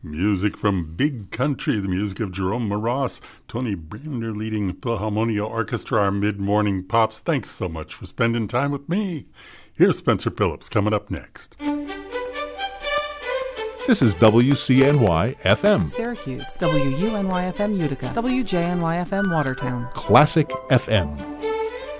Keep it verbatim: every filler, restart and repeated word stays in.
Music from Big Country, the music of Jerome Moross, Tony Brander leading Philharmonia Orchestra, our mid-morning pops. Thanks so much for spending time with me. Here's Spencer Phillips coming up next. This is W C N Y F M. Syracuse. W U N Y F M Utica. W J N Y F M Watertown. Classic F M.